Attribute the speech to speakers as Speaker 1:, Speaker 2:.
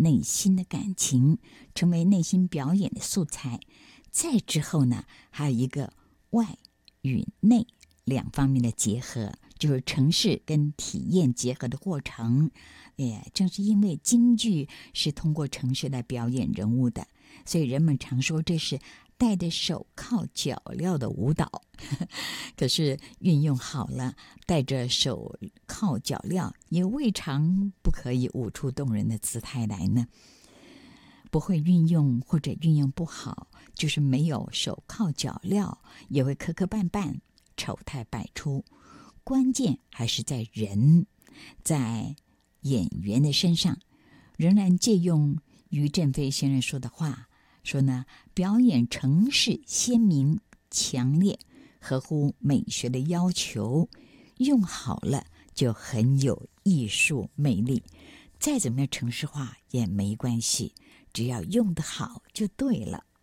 Speaker 1: 内心的感情，成为内心表演的素材。再之后呢，还有一个外与内两方面的结合，就是程式跟体验结合的过程。也正是因为京剧是通过程式来表演人物的，所以人们常说这是戴着手铐脚镣的舞蹈。可是运用好了，戴着手铐脚镣也未尝不可以舞出动人的姿态来呢。不会运用或者运用不好，就是没有手铐脚镣，也会磕磕绊绊，丑态百出。关键还是在人，在演员的身上。仍然借用于振飞先生说的话，说呢，表演程式鲜明强烈，合乎美学的要求，用好了就很有艺术魅力。再怎么样程式化也没关系，只要用得好就对了。